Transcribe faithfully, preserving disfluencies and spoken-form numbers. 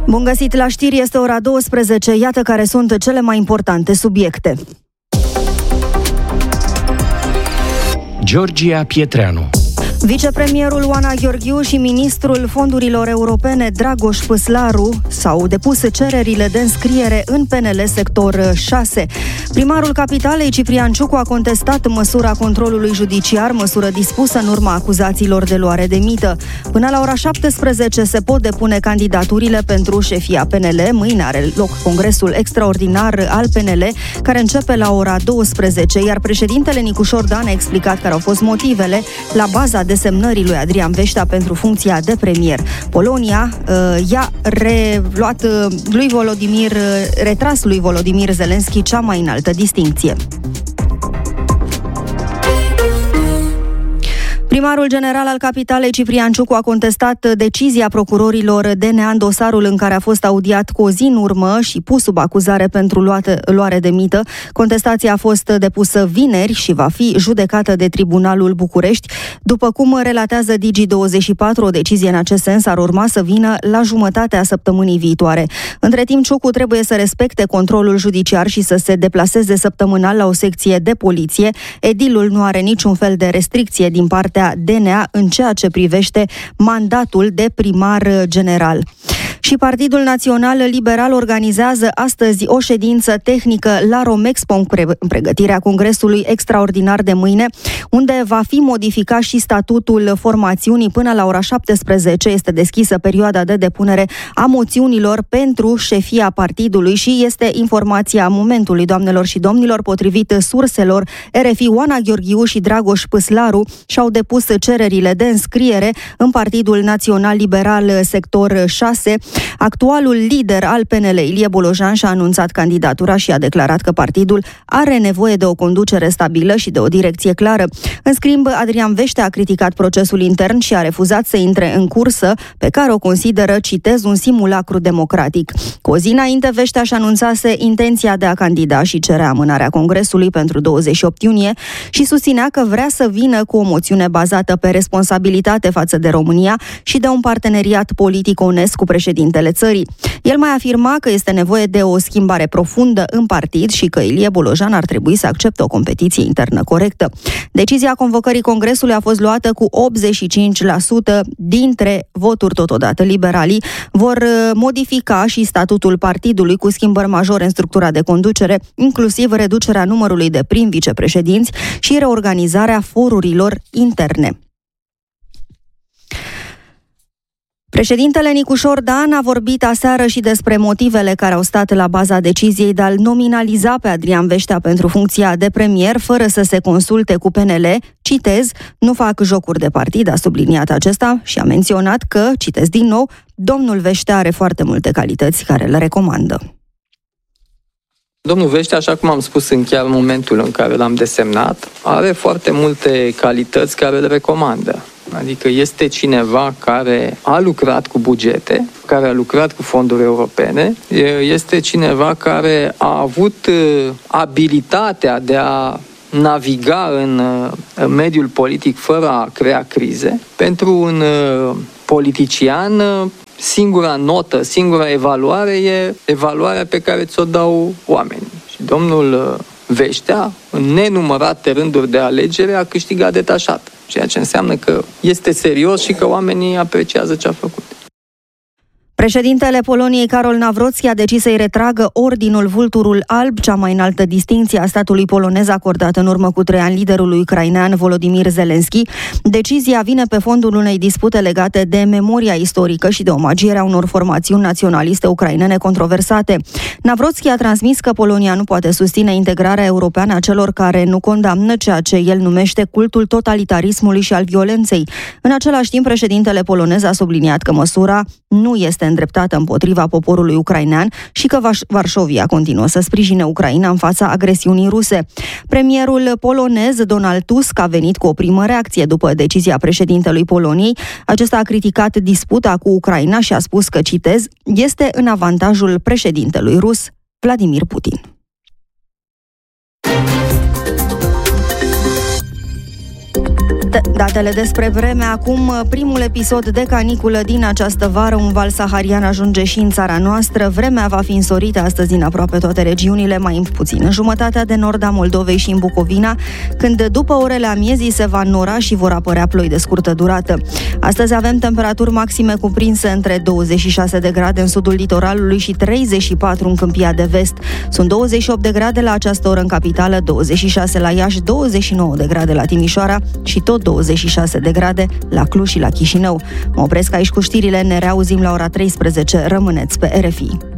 Bun găsit la știri, este ora douăsprezece, iată care sunt cele mai importante subiecte. Georgia Pietreanu. Vicepremierul Oana Gheorghiu și ministrul fondurilor europene Dragoș Păslaru s-au depus cererile de înscriere în P N L sector șase. Primarul capitalei Ciprian Ciucu a contestat măsura controlului judiciar, măsură dispusă în urma acuzațiilor de luare de mită. Până la ora șaptesprezece se pot depune candidaturile pentru șefia P N L. Mâine are loc congresul extraordinar al P N L, care începe la ora douăsprezece, iar președintele Nicușor Dan a explicat care au fost motivele la baza desemnării lui Adrian Veștea pentru funcția de premier. Polonia uh, i-a reluat uh, lui Volodimir, uh, retras lui Volodimir Zelenski cea mai înaltă distincție. Primarul general al capitalei Ciprian Ciucu a contestat decizia procurorilor D N A în dosarul în care a fost audiat cu o zi în urmă și pus sub acuzare pentru luate, luare de mită. Contestația a fost depusă vineri și va fi judecată de Tribunalul București. După cum relatează Digi douăzeci și patru, o decizie în acest sens ar urma să vină la jumătatea săptămânii viitoare. Între timp, Ciucu trebuie să respecte controlul judiciar și să se deplaseze săptămânal la o secție de poliție. Edilul nu are niciun fel de restricție din partea D N A în ceea ce privește mandatul de primar general. Și Partidul Național Liberal organizează astăzi o ședință tehnică la Romexpo în pregătirea congresului extraordinar de mâine, unde va fi modificat și statutul formațiunii. Până la ora șaptesprezece este deschisă perioada de depunere a moțiunilor pentru șefia partidului și este informația momentului, doamnelor și domnilor, potrivit surselor R F I. Oana Gheorghiu și Dragoș Păslaru și-au depus cererile de înscriere în Partidul Național Liberal sector șase. Actualul lider al P N L, Ilie Bolojan, și-a anunțat candidatura și a declarat că partidul are nevoie de o conducere stabilă și de o direcție clară. În schimb, Adrian Veștea a criticat procesul intern și a refuzat să intre în cursă, pe care o consideră, citez, un simulacru democratic. Cu o zi înainte, Veștea și anunțase intenția de a candida și cerea amânarea congresului pentru douăzeci și opt iunie și susținea că vrea să vină cu o moțiune bazată pe responsabilitate față de România și de un parteneriat politic onest cu președintele țării. El mai afirma că este nevoie de o schimbare profundă în partid și că Ilie Bolojan ar trebui să accepte o competiție internă corectă. Decizia convocării congresului a fost luată cu optzeci și cinci la sută dintre voturi. Totodată, liberalii vor modifica și statutul partidului cu schimbări majore în structura de conducere, inclusiv reducerea numărului de prim vicepreședinți și reorganizarea forurilor interne. Președintele Nicușor Dan a vorbit aseară și despre motivele care au stat la baza deciziei de a-l nominaliza pe Adrian Veștea pentru funcția de premier, fără să se consulte cu P N L. Citez, nu fac jocuri de partid, a subliniat acesta și a menționat că, citez din nou, domnul Veștea are foarte multe calități care le recomandă. Domnul Veștea, așa cum am spus în chiar momentul în care l-am desemnat, are foarte multe calități care le recomandă. Adică este cineva care a lucrat cu bugete, care a lucrat cu fonduri europene, este cineva care a avut abilitatea de a naviga în mediul politic fără a crea crize. Pentru un politician, singura notă, singura evaluare e evaluarea pe care ți-o dau oamenii. Și domnul Veștea, în nenumărate rânduri de alegere, a câștigat detașat, ceea ce înseamnă că este serios și că oamenii apreciază ce a făcut. Președintele Poloniei, Karol Nawrocki, a decis să-i retragă ordinul Vulturul Alb, cea mai înaltă distincție a statului polonez acordată în urmă cu trei ani liderului ucrainean Volodimir Zelenski. Decizia vine pe fondul unei dispute legate de memoria istorică și de omagierea unor formațiuni naționaliste ucrainene controversate. Nawrocki a transmis că Polonia nu poate susține integrarea europeană a celor care nu condamnă ceea ce el numește cultul totalitarismului și al violenței. În același timp, președintele polonez a subliniat că măsura nu este îndreptată împotriva poporului ucrainean și că Varșovia continuă să sprijine Ucraina în fața agresiunii ruse. Premierul polonez Donald Tusk a venit cu o primă reacție după decizia președintelui Poloniei. Acesta a criticat disputa cu Ucraina și a spus că, citez, este în avantajul președintelui rus Vladimir Putin. Date, datele despre vreme. Acum, primul episod de caniculă din această vară. Un val saharian ajunge și în țara noastră. Vremea va fi însorită astăzi din aproape toate regiunile, mai puțin în jumătatea de nord a Moldovei și în Bucovina, când după orele amiezii se va înnora și vor apărea ploi de scurtă durată. Astăzi avem temperaturi maxime cuprinse între douăzeci și șase de grade în sudul litoralului și treizeci și patru în Câmpia de Vest. Sunt douăzeci și opt de grade la această oră în capitală, douăzeci și șase la Iași, douăzeci și nouă de grade la Timișoara și tot douăzeci și șase de grade la Cluj și la Chișinău. Mă opresc aici cu știrile, ne reauzim la ora treisprezece. Rămâneți pe R F I.